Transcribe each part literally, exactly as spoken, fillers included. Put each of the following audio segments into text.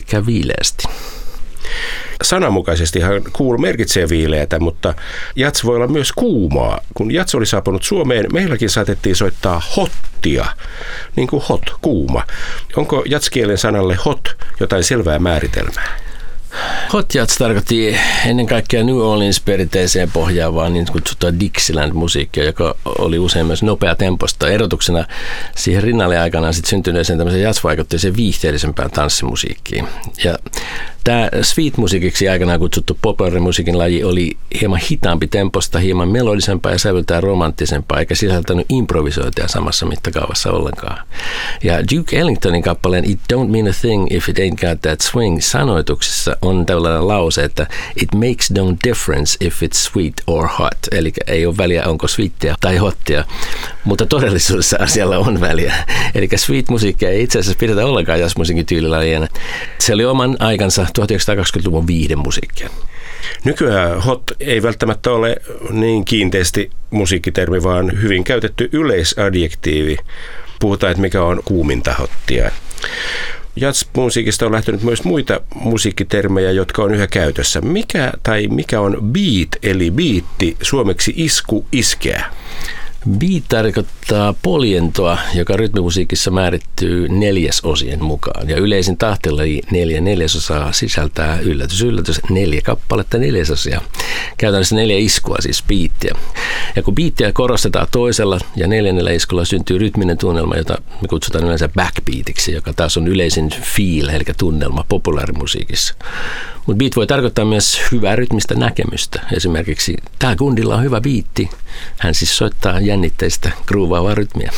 käy viileästi. Sananmukaisestihan cool merkitsee viileätä, mutta jats voi olla myös kuumaa. Kun jats oli saapunut Suomeen, meilläkin saatettiin soittaa hottia, niin kuin hot, kuuma. Onko jatskielen sanalle hot jotain selvää määritelmää? Hot jazz tarkoitti ennen kaikkea New Orleans perinteiseen pohjaavaa niin kutsuttua Dixieland-musiikkia, joka oli usein myös nopeatempoista. Erotuksena siihen rinnalle aikanaan sitten syntyneeseen tämmöisen jazz-vaikutteeseen viihteellisempään tanssimusiikkiin. Ja tämä sweet-musiikiksi aikanaan kutsuttu popularimusiikin laji oli hieman hitaampi temposta, hieman melodisempaa ja sävyltään romanttisempaa, eikä sisältänyt improvisointia samassa mittakaavassa ollenkaan. Ja Duke Ellingtonin kappaleen It Don't Mean a Thing If It Ain't Got That Swing -sanoituksessa on tällainen lause, että It makes no difference if it's sweet or hot, eli ei ole väliä, onko sweetia tai hottia, mutta todellisuudessa asialla on väliä. Eli sweet-musiikkia ei itse asiassa pidetä ollenkaan jazzmusiikin tyylilajina. Se oli oman aikansa tuhatyhdeksänsataakaksikymmentäluvun viihdemusiikkia. Nykyään hot ei välttämättä ole niin kiinteästi musiikkitermi, vaan hyvin käytetty yleisadjektiivi. Puhutaan, että mikä on kuuminta hottia. Jazz-musiikista on lähtenyt myös muita musiikkitermejä, jotka on yhä käytössä. Mikä tai mikä on beat eli biitti, suomeksi isku, iskeä? Beat tarkoittaa poljentoa, joka rytmimusiikissa määrittyy neljäsosien mukaan. Ja yleisin tahtilaji neljä neljäsosaa sisältää yllätys, yllätys, neljä kappaletta neljäsosia. Käytännössä neljä iskua, siis beattiä. Ja kun beattiä korostetaan toisella ja neljännellä iskulla syntyy rytminen tunnelma, jota me kutsutaan yleensä backbeatiksi, joka taas on yleisin feel, eli tunnelma populaarimusiikissa. Mutta beat voi tarkoittaa myös hyvää rytmistä näkemystä. Esimerkiksi tämä kundilla on hyvä biitti. Hän siis soittaa jännitteistä groovaavaa rytmiä.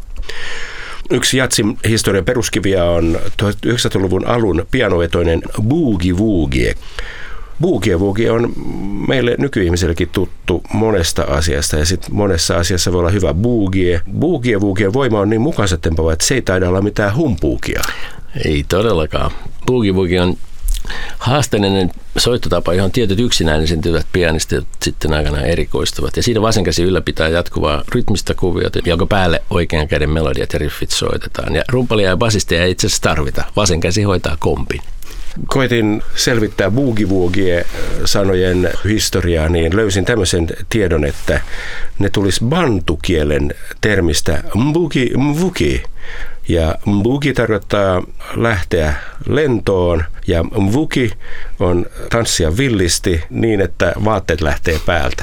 Yksi jatsin historian peruskiviä on tuhatyhdeksänsataaluvun alun pianovetoinen boogie woogie. Boogie woogie on meille nykyihmisellekin tuttu monesta asiasta ja sitten monessa asiassa voi olla hyvä boogie. Boogie woogien voima on niin mukaansa tempava, että se ei taida olla mitään humpuukia. Ei todellakaan. Boogie woogie on haasteellinen soittotapa, johon tietyt yksinäinen syntyvät pianistit sitten aikanaan erikoistuvat. Ja siinä vasen käsi ylläpitää jatkuvaa rytmistä kuviota, jonka päälle oikean käden melodiat ja riffit soitetaan. Ja rumpalia ja basistia ei itse asiassa tarvita. Vasen käsi hoitaa kompin. Koitin selvittää boogie-woogie sanojen historiaa, niin löysin tämmöisen tiedon, että ne tulisi bantukielen termistä mbuki mvuki. Ja mbuki tarkoittaa lähteä lentoon ja mvuki on tanssia villisti niin, että vaatteet lähtee päältä.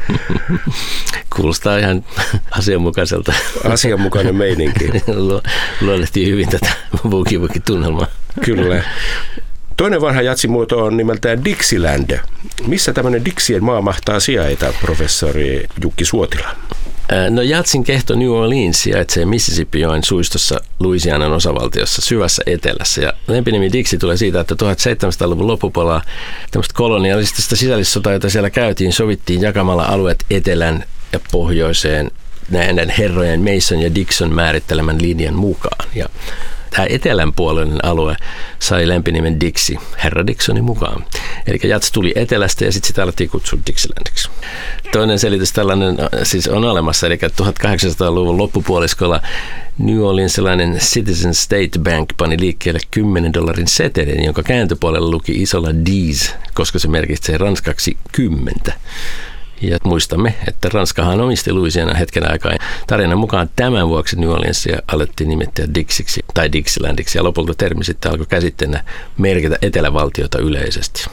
Kuulostaa ihan asianmukaiselta. Asianmukainen meininki. Luonnehtii hyvin tätä mbuki-mvuki-tunnelmaa. Kyllä. Toinen vanha jatsimuoto on nimeltään Dixieland. Missä tämmöinen Dixien maa mahtaa sijaita, professori Jukki Suotila? No jatsin kehto New Orleans sijaitsee Mississippi-joen suistossa Louisianan osavaltiossa syvässä etelässä. Ja lempinimi Dixie tulee siitä, että tuhatseitsemänsataaluvun loppupuolella tämmöistä kolonialistista sisällissotaa, jota siellä käytiin, sovittiin jakamalla alueet etelän ja pohjoiseen näiden herrojen Mason ja Dixon määrittelemän linjan mukaan. Ja tämä etelänpuolinen alue sai lempinimen Dixie, herra Dixonin mukaan. Eli jats tuli etelästä ja sitten sitä alettiin kutsua Dixielandiksi. Toinen selitys tällainen siis on olemassa, eli tuhatkahdeksansataaluvun loppupuoliskolla New Orleansilainen Citizen State Bank pani liikkeelle kymmenen dollarin setelin, jonka kääntöpuolella luki isolla D's, koska se merkitsee ranskaksi kymmentä. Ja muistamme, että Ranskahan omisti Louisianan hetken aikaa. Tarinan mukaan tämän vuoksi New Orleansia alettiin nimittää Dixiksi tai Dixielandiksi ja lopulta termi sitten alkoi käsitteenä merkitä etelävaltiota yleisesti.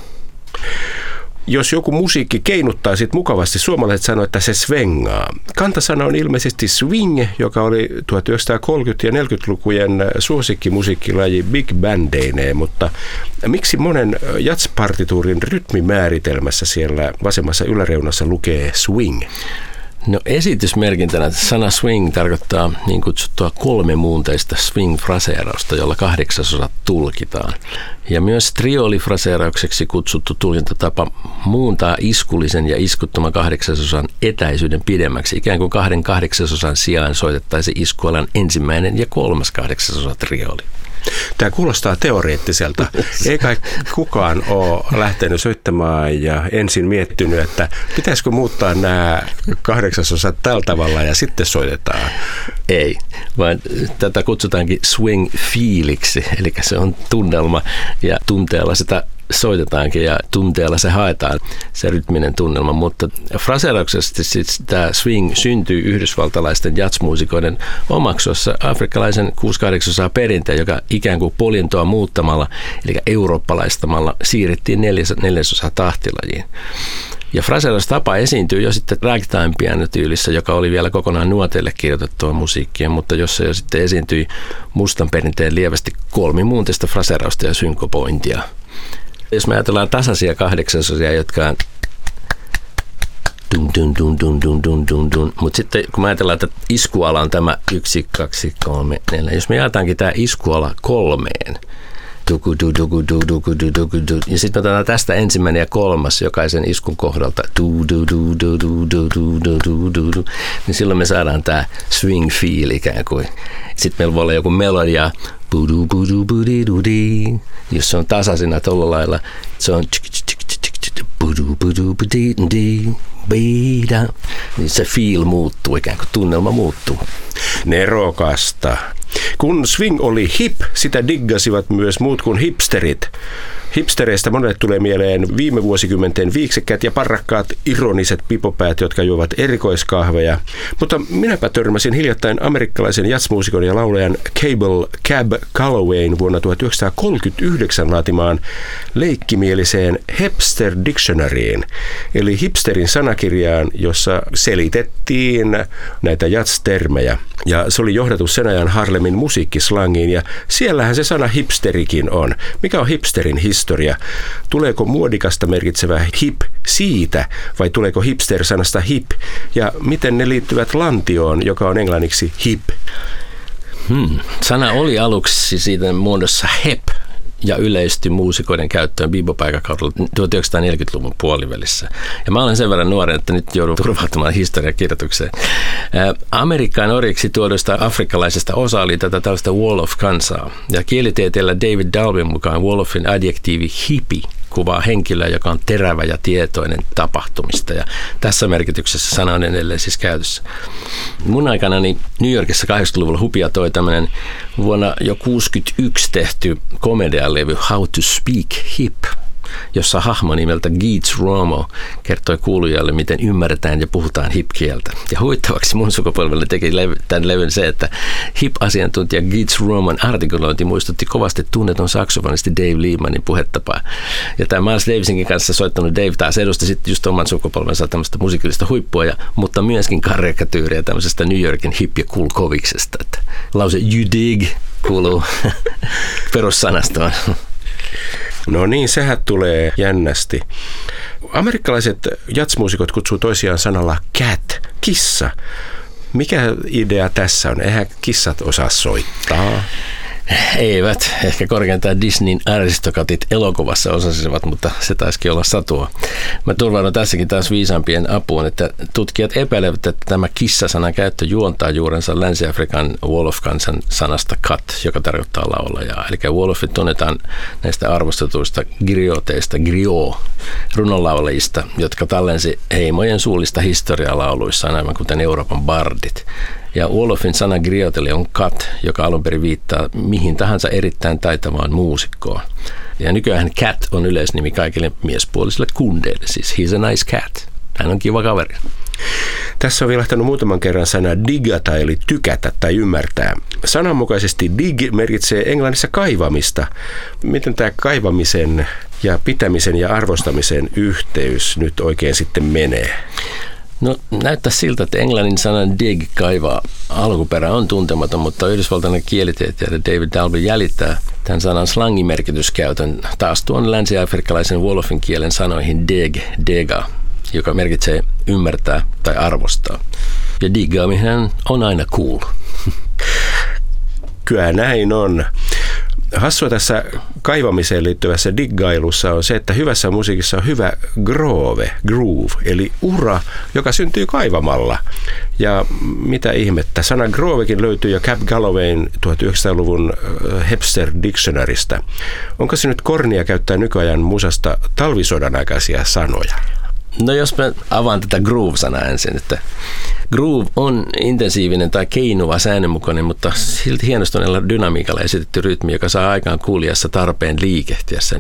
Jos joku musiikki keinuttaa sit mukavasti, suomalaiset sanoo, että se svengaa. Kantasana on ilmeisesti swing, joka oli tuhatyhdeksänsataakolmekymmentä- ja neljäkymmentälukujen suosikkimusiikkilaji big bandeineen, mutta miksi monen jazzpartituurin rytmimääritelmässä siellä vasemmassa yläreunassa lukee swing? No esitysmerkintänä sana swing tarkoittaa niin kutsuttua kolmemuunteista swing-fraseerausta, jolla kahdeksasosat tulkitaan. Ja myös triolifraseeraukseksi kutsuttu tulkintatapa muuntaa iskullisen ja iskuttoman kahdeksasosan etäisyyden pidemmäksi. Ikään kuin kahden kahdeksasosan sijaan soitettaisiin iskualan ensimmäinen ja kolmas kahdeksasosa trioli. Tämä kuulostaa teoreettiselta. Ei kai kukaan ole lähtenyt soittamaan ja ensin miettinyt, että pitäisikö muuttaa nämä kahdeksasosat tällä tavalla ja sitten soitetaan. Ei, vaan tätä kutsutaankin swing-fiiliksi, eli se on tunnelma ja tunteella sitä soitetaankin ja tunteella se haetaan, se rytminen tunnelma, mutta fraseerauksesti siis tämä swing syntyy yhdysvaltalaisten jazzmuusikoiden omaksuessa afrikkalaisen kuusi kahdeksan perinteen, joka ikään kuin polintoa muuttamalla, eli eurooppalaistamalla siirrettiin neljäs, neljäsosa tahtilajiin. Ja fraseeraustapa esiintyy jo sitten ragtime pianotyylissä, joka oli vielä kokonaan nuoteille kirjoitettua musiikkia, mutta jossa jo sitten esiintyi mustan perinteen lievästi kolmimuuntista fraseerausta ja synkopointia. Jos me ajatellaan tasaisia kahdeksasosia, jotka on dun dun dun dun dun dun dun dun, mutta sitten kun me ajatellaan, että iskuala on tämä yksi, kaksi, kolme, neljä, jos me jaetaankin tämä iskuala kolmeen, dugu du dugu du dugu du dugu du, ja sitten me otetaan tästä ensimmäinen ja kolmas jokaisen iskun kohdalta, du du du du du du du du du du du, niin silloin me saadaan tämä swing feel ikään kuin. Sitten meillä voi olla joku melodia, budu budu budi dudi, jos se on tasaisena tuolla lailla, se on budu budu budi dudi, bida, niin se feel muuttuu, ikään kuin tunnelma muuttuu. Nerokasta. Kun swing oli hip, sitä diggasivat myös muut kuin hipsterit. Hipstereistä monelle tulee mieleen viime vuosikymmenten viiksekkäät ja parrakkaat ironiset pipopäät, jotka juovat erikoiskahveja. Mutta minäpä törmäsin hiljattain amerikkalaisen jazzmuusikon ja laulajan Cable Cab Callowayn vuonna tuhatyhdeksänsataakolmekymmentäyhdeksän laatimaan leikkimieliseen Hipster Dictionaryin, eli hipsterin sanakirjaan, jossa selitettiin näitä jazz-termejä. Ja se oli johdatus sen ajan Harlemin musiikkislangiin, ja siellähän se sana hipsterikin on. Mikä on hipsterin historia? Tuleeko muodikasta merkitsevä hip siitä, vai tuleeko hipster-sanasta hip? Ja miten ne liittyvät lantioon, joka on englanniksi hip? Hmm. Sana oli aluksi siitä muodossa hep ja yleistyi muusikoiden käyttöön bebop-aikakaudella tuhatyhdeksänsataaneljäkymmentäluvun puolivälissä. Ja mä olen sen verran nuori, että nyt joudun turvautumaan historiakirjoitukseen. Amerikkaan orjiksi tuodusta afrikkalaisesta osa oli tätä tällaista Wolof-kansaa. Ja kielitieteellä David Dalbyn mukaan Wolofin adjektiivi hippie kuvaa henkilöä, joka on terävä ja tietoinen tapahtumista. Ja tässä merkityksessä sana on edelleen siis käytössä. Mun aikanani New Yorkissa kahdeksankymmentäluvulla Hupia toi tämmöinen vuonna jo kuusikymmentäyksi tehty komedialevy How to Speak Hip, jossa hahmo nimeltä Geets Romo kertoi kuulijoille, miten ymmärretään ja puhutaan hip-kieltä. Ja huittavaksi mun sukupolvelle teki levy, tämän levyn se, että hip-asiantuntija Geets Romon artikulointi muistutti kovasti tunnetun saksofonisti Dave Liebmanin puhetapaa. Ja tämä Miles Davisinkin kanssa soittanut Dave taas edusti sitten just oman sukupolvensa tämmöistä musiikillista huippua, ja, mutta myöskin karikatyyriä tämmöisestä New Yorkin hip- ja cool koviksesta. Että lause you dig kuuluu perussanastoon. No niin, sehän tulee jännästi. Amerikkalaiset jazzmuusikot kutsuu toisiaan sanalla cat, kissa. Mikä idea tässä on? Eihän kissat osaa soittaa. Eivät. Ehkä korkeintaan Disneyn aristokatit elokuvassa osasivat, mutta se taisikin olla satua. Mä turvaudun tässäkin taas viisaampien apuun, että tutkijat epäilevät, että tämä kissa-sanan käyttö juontaa juurensa Länsi-Afrikan Wolof-kansan sanasta kat, joka tarkoittaa laulajaa. Eli Wolofit tunnetaan näistä arvostetuista grioteista, griot, runonlaulajista, jotka tallensi heimojen suullista historiaa lauluissaan, aivan kuten Euroopan bardit. Ja Wolofin sana grioteli on kat, joka alun perin viittaa mihin tahansa erittäin taitavaan muusikkoon. Ja nykyään cat on yleisnimi kaikille miespuolisille kundeille, siis he's a nice cat. Hän on kiva kaveri. Tässä on vilahtanut muutaman kerran sana digata, eli tykätä tai ymmärtää. Sananmukaisesti dig merkitsee englannissa kaivamista. Miten tämä kaivamisen ja pitämisen ja arvostamisen yhteys nyt oikein sitten menee? No näyttää siltä, että englannin sanan dig, kaivaa, alkuperä on tuntematon, mutta yhdysvaltainen kielitieteilijä David Dalby jäljittää tämän sanan slangimerkityskäytön taas tuon länsi-afrikkalaisen Wolofin kielen sanoihin deg, dega, joka merkitsee ymmärtää tai arvostaa. Ja diggaaminen on aina cool. Kyllä näin on. Hassua tässä kaivamiseen liittyvässä diggailussa on se, että hyvässä musiikissa on hyvä groove, groove, eli ura, joka syntyy kaivamalla. Ja mitä ihmettä, sana groovekin löytyy jo Cab Gallowayn tuhatyhdeksänsataaluvun Webster Dictionarysta. Onko se nyt kornia käyttää nykyajan musasta talvisodan aikaisia sanoja? No jos mä avaan tätä groove-sanaa ensin, että groove on intensiivinen tai keinuva säännönmukainen, mutta silti hienostuneella dynamiikalla esitetty rytmi, joka saa aikaan kuulijassa tarpeen liikehtiä sen